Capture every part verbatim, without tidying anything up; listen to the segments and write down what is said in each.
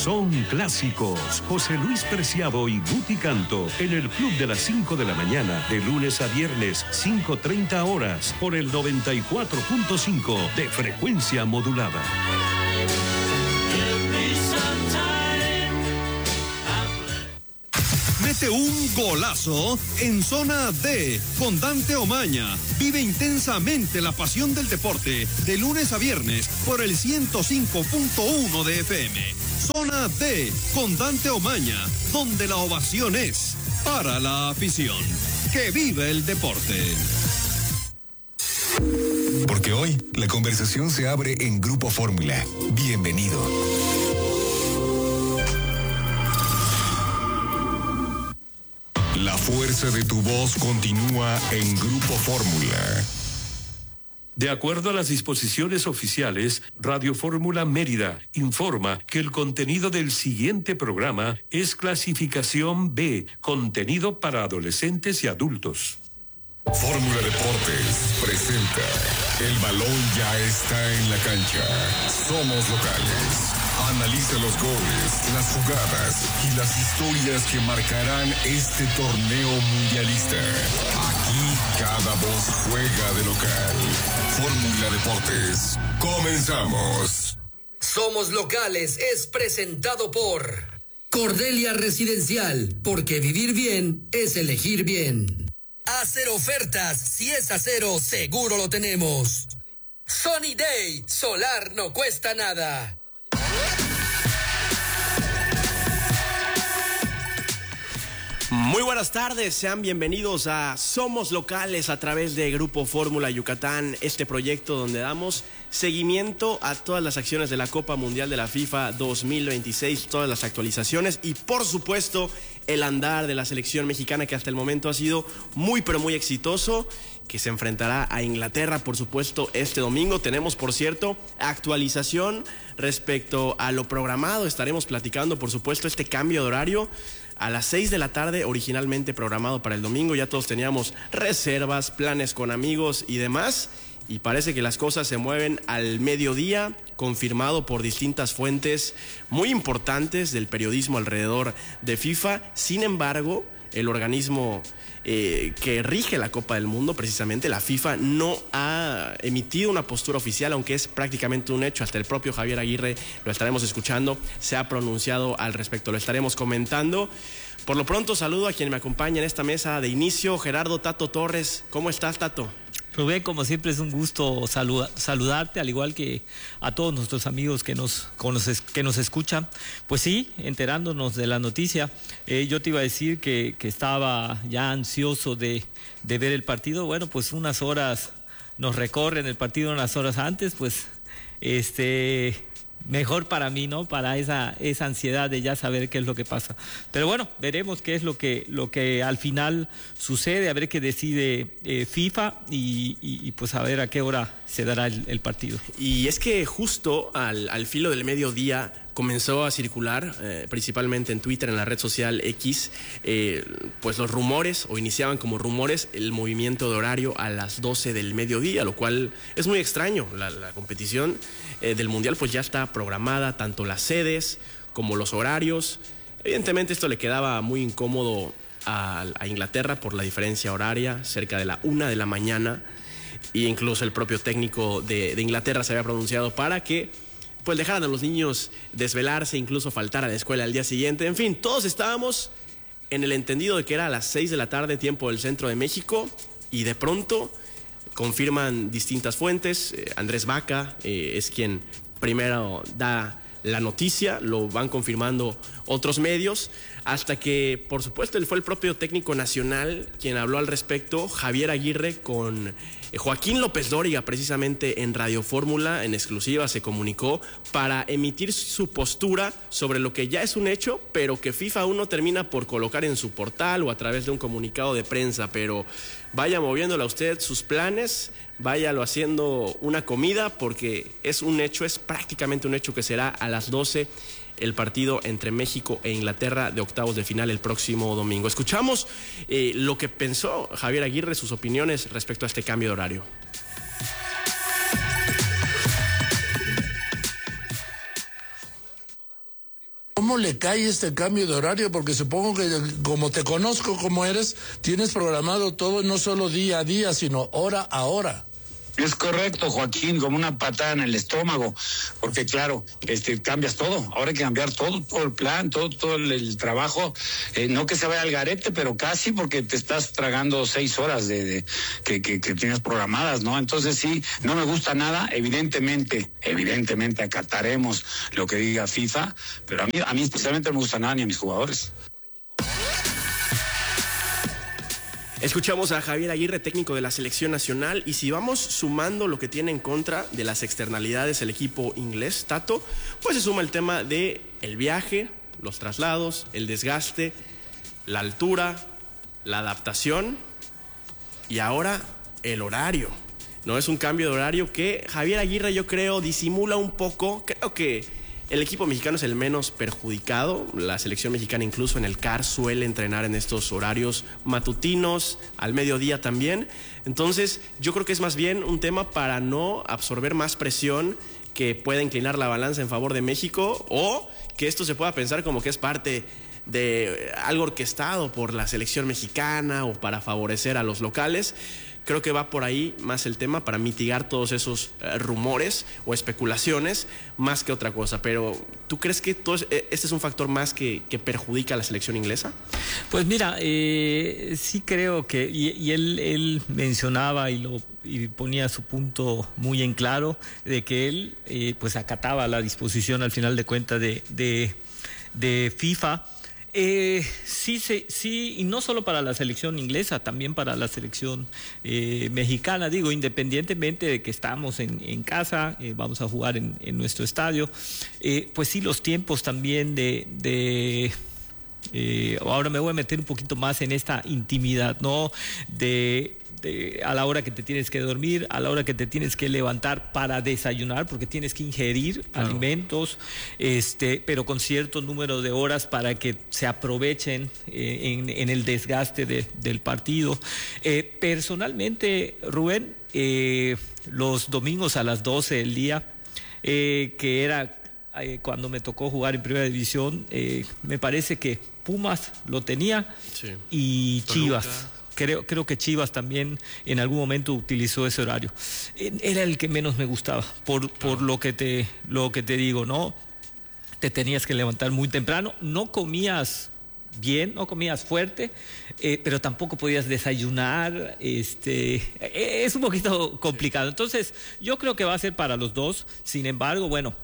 Son clásicos. José Luis Preciado y Guti Canto en el Club de las cinco de la mañana, de lunes a viernes, cinco treinta horas, por el noventa y cuatro punto cinco de frecuencia modulada. Mete un golazo en Zona D con Dante Omaña. Vive intensamente la pasión del deporte de lunes a viernes por el ciento cinco punto uno de F M. Zona D con Dante Omaña, donde la ovación es para la afición. ¡Que vive el deporte! Porque hoy la conversación se abre en Grupo Fórmula. Bienvenido. La fuerza de tu voz continúa en Grupo Fórmula. De acuerdo a las disposiciones oficiales, Radio Fórmula Mérida informa que el contenido del siguiente programa es clasificación B, contenido para adolescentes y adultos. Fórmula Deportes presenta El balón ya está en la cancha. Somos locales. Analiza los goles, las jugadas y las historias que marcarán este torneo mundialista. Aquí cada voz juega de local. Fórmula Deportes. Comenzamos. Somos Locales es presentado por Cordelia Residencial, porque vivir bien es elegir bien. Hacer ofertas, si es acero, seguro lo tenemos. Sunny Day, solar no cuesta nada. Muy buenas tardes, sean bienvenidos a Somos Locales a través de Grupo Fórmula Yucatán, este proyecto donde damos seguimiento a todas las acciones de la Copa Mundial de la FIFA dos mil veintiséis, todas las actualizaciones y por supuesto el andar de la selección mexicana, que hasta el momento ha sido muy pero muy exitoso, que se enfrentará a Inglaterra por supuesto este domingo. Tenemos por cierto actualización respecto a lo programado, estaremos platicando por supuesto este cambio de horario a las seis de la tarde, originalmente programado para el domingo. Ya todos teníamos reservas, planes con amigos y demás, y parece que las cosas se mueven al mediodía, confirmado por distintas fuentes muy importantes del periodismo alrededor de FIFA. Sin embargo, el organismo eh, que rige la Copa del Mundo, precisamente la FIFA, no ha emitido una postura oficial, aunque es prácticamente un hecho. Hasta el propio Javier Aguirre, lo estaremos escuchando, se ha pronunciado al respecto, lo estaremos comentando. Por lo pronto saludo a quien me acompaña en esta mesa de inicio, Gerardo Tato Torres. ¿Cómo estás, Tato? Rubén, como siempre es un gusto saluda, saludarte, al igual que a todos nuestros amigos que nos, que nos escuchan. Pues sí, enterándonos de la noticia, eh, yo te iba a decir que, que estaba ya ansioso de, de ver el partido. Bueno, pues unas horas nos recorren el partido, unas horas antes, pues este... mejor para mí, ¿no? Para esa, esa ansiedad de ya saber qué es lo que pasa. Pero bueno, veremos qué es lo que, lo que al final sucede, a ver qué decide eh, FIFA y, y, y pues a ver a qué hora se dará el, el partido. Y es que justo al, al filo del mediodía comenzó a circular, eh, principalmente en Twitter, en la red social X, eh, pues los rumores, o iniciaban como rumores, el movimiento de horario a las doce del mediodía, lo cual es muy extraño. La, la competición eh, del Mundial pues ya está programada, tanto las sedes como los horarios. Evidentemente esto le quedaba muy incómodo a, a Inglaterra por la diferencia horaria, cerca de la una de la mañana, e incluso el propio técnico de, de Inglaterra se había pronunciado para que pues dejaran a los niños desvelarse, incluso faltar a la escuela al día siguiente. En fin, todos estábamos en el entendido de que era a las seis de la tarde, tiempo del centro de México, y de pronto confirman distintas fuentes. eh, Andrés Vaca eh, es quien primero da la noticia, lo van confirmando otros medios, hasta que, por supuesto, él fue el propio técnico nacional quien habló al respecto, Javier Aguirre, con Joaquín López Dóriga, precisamente en Radio Fórmula, en exclusiva se comunicó para emitir su postura sobre lo que ya es un hecho, pero que FIFA aún no termina por colocar en su portal o a través de un comunicado de prensa. Pero vaya moviéndole a usted sus planes, váyalo haciendo una comida, porque es un hecho, es prácticamente un hecho que será a las doce el partido entre México e Inglaterra de octavos de final el próximo domingo. Escuchamos eh, lo que pensó Javier Aguirre, sus opiniones respecto a este cambio de horario. ¿cómo le cae este cambio de horario? Porque supongo que, como te conozco como eres, tienes programado todo, no solo día a día, sino hora a hora. Es correcto, Joaquín, como una patada en el estómago, porque claro, este cambias todo, ahora hay que cambiar todo, todo el plan, todo, todo el, el trabajo, eh, no que se vaya al garete, pero casi, porque te estás tragando seis horas de, de que, que, que tienes programadas, ¿no? Entonces sí, no me gusta nada, evidentemente, evidentemente acataremos lo que diga FIFA, pero a mí, a mí especialmente no me gusta nada ni a mis jugadores. Escuchamos a Javier Aguirre, técnico de la selección nacional, y si vamos sumando lo que tiene en contra de las externalidades el equipo inglés, Tato, pues se suma el tema de el viaje, los traslados, el desgaste, la altura, la adaptación y ahora el horario. No es un cambio de horario que Javier Aguirre, yo creo, disimula un poco. Creo que el equipo mexicano es el menos perjudicado. La selección mexicana incluso en el C A R suele entrenar en estos horarios matutinos, al mediodía también. Entonces yo creo que es más bien un tema para no absorber más presión que pueda inclinar la balanza en favor de México, o que esto se pueda pensar como que es parte de algo orquestado por la selección mexicana o para favorecer a los locales. Creo que va por ahí más el tema, para mitigar todos esos eh, rumores o especulaciones, más que otra cosa. Pero, ¿tú crees que todo es, este es un factor más que, que perjudica a la selección inglesa? Pues mira, eh, sí creo que, y, y él, él mencionaba y lo y ponía su punto muy en claro, de que él eh, pues acataba la disposición al final de cuentas de, de, de FIFA. Eh, sí, sí, sí, y no solo para la selección inglesa, también para la selección eh, mexicana, digo, independientemente de que estamos en, en casa, eh, vamos a jugar en, en nuestro estadio, eh, pues sí, los tiempos también de... de eh, ahora me voy a meter un poquito más en esta intimidad, ¿no? De... a la hora que te tienes que dormir, a la hora que te tienes que levantar para desayunar, porque tienes que ingerir claro. alimentos, este, pero con cierto número de horas para que se aprovechen eh, en, en el desgaste de, del partido. Eh, personalmente, Rubén, eh, los domingos a las doce del día, eh, que era eh, cuando me tocó jugar en Primera División, eh, me parece que Pumas lo tenía sí. y Chivas. Toluca. Creo, creo que Chivas también en algún momento utilizó ese horario. Era el que menos me gustaba, por, por lo que te, lo que te digo, ¿no? Te tenías que levantar muy temprano, no comías bien, no comías fuerte, eh, pero tampoco podías desayunar, este, es un poquito complicado. Entonces, yo creo que va a ser para los dos. Sin embargo, bueno,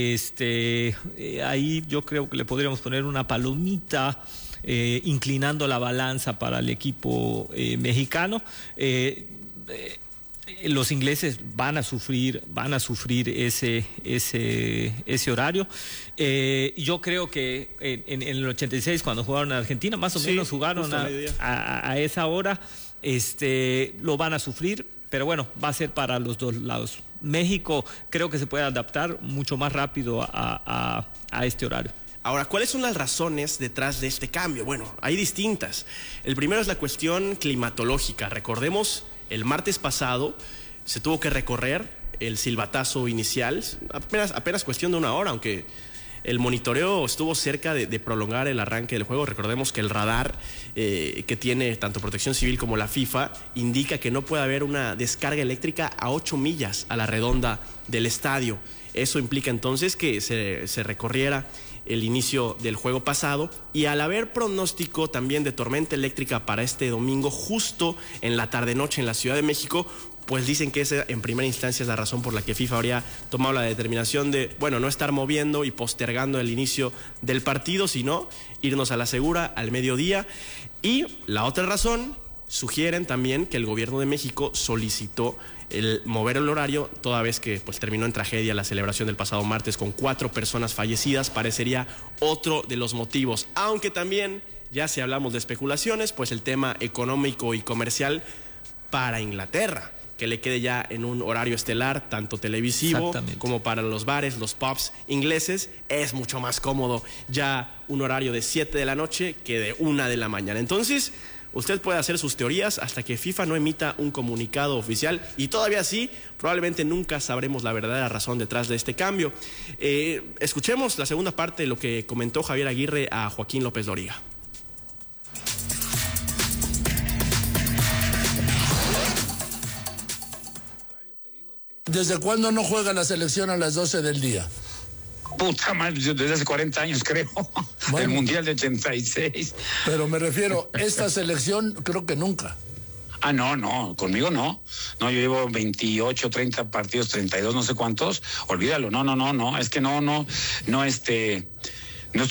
este, eh, ahí yo creo que le podríamos poner una palomita, Eh, inclinando la balanza para el equipo eh, mexicano. Eh, eh, los ingleses van a sufrir, van a sufrir ese, ese, ese horario. Eh, yo creo que en, en el ochenta y seis, cuando jugaron en Argentina, más o sí, menos jugaron a, a, a esa hora, este, lo van a sufrir, pero bueno, va a ser para los dos lados. México creo que se puede adaptar mucho más rápido a, a, a este horario. Ahora, ¿cuáles son las razones detrás de este cambio? Bueno, hay distintas. El primero es la cuestión climatológica. Recordemos, el martes pasado se tuvo que recorrer el silbatazo inicial, apenas, apenas cuestión de una hora, aunque el monitoreo estuvo cerca de, de prolongar el arranque del juego. Recordemos que el radar eh, que tiene tanto Protección Civil como la FIFA indica que no puede haber una descarga eléctrica a ocho millas a la redonda del estadio. Eso implica entonces que se, se recorriera el inicio del juego pasado, y al haber pronóstico también de tormenta eléctrica para este domingo justo en la tarde-noche en la Ciudad de México, pues dicen que esa en primera instancia es la razón por la que FIFA habría tomado la determinación de, bueno, no estar moviendo y postergando el inicio del partido, sino irnos a la segura al mediodía. Y la otra razón, sugieren también que el gobierno de México solicitó el mover el horario, toda vez que pues terminó en tragedia la celebración del pasado martes con cuatro personas fallecidas. Parecería otro de los motivos, aunque también, ya si hablamos de especulaciones, pues el tema económico y comercial para Inglaterra, que le quede ya en un horario estelar, tanto televisivo como para los bares, los pubs ingleses, es mucho más cómodo ya un horario de siete de la noche que de una de la mañana. Entonces, Usted puede hacer sus teorías hasta que FIFA no emita un comunicado oficial, y todavía así, probablemente nunca sabremos la verdadera razón detrás de este cambio. Eh, escuchemos la segunda parte de lo que comentó Javier Aguirre a Joaquín López Doriga. ¿Desde cuándo no juega la selección a las doce del día? Puta madre, desde hace cuarenta años creo, bueno, el Mundial de ochenta y seis. Pero me refiero, esta selección creo que nunca. Ah, no, no, conmigo no. No, yo llevo veintiocho, treinta partidos, treinta y dos, no sé cuántos. Olvídalo, no, no, no, no, es que no, no, no, este...